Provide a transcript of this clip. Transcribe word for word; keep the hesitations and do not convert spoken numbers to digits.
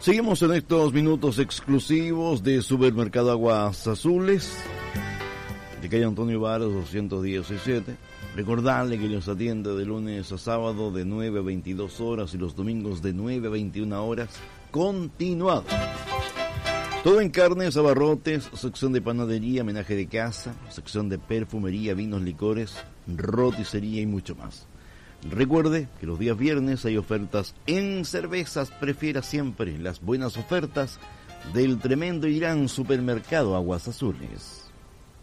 Seguimos en estos minutos exclusivos de Supermercado Aguas Azules, de calle Antonio Varos doscientos diecisiete. Recordarle que los atiende de lunes a sábado de nueve a veintidós horas y los domingos de nueve a veintiuna horas, continuado. Todo en carnes, abarrotes, sección de panadería, menaje de casa, sección de perfumería, vinos, licores, roticería y mucho más. Recuerde que los días viernes hay ofertas en cervezas. Prefiera siempre las buenas ofertas del tremendo y gran Supermercado Aguas Azules.